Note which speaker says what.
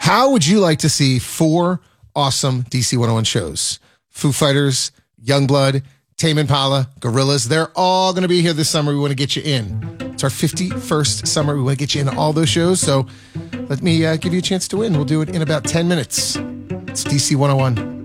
Speaker 1: How would you like to see 4 awesome DC 101 shows? Foo Fighters, Youngblood, Tame Impala, Gorillaz. They're all going to be here this summer. We want to get you in. It's our 51st summer. We want to get you in all those shows. So let me give you a chance to win. We'll do it in about 10 minutes. It's DC 101.